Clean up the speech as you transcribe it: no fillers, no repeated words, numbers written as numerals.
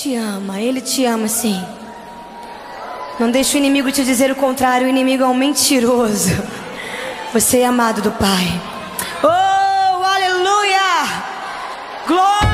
Ele te ama sim. Não deixe o inimigo te dizer o contrário, o inimigo é um mentiroso. Você é amado do Pai. Oh, aleluia! Glória!